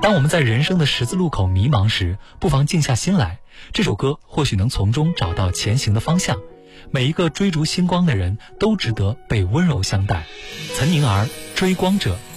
当我们在人生的十字路口迷茫时，不妨静下心来，这首歌或许能从中找到前行的方向。每一个追逐星光的人都值得被温柔相待。岑宁儿，追光者。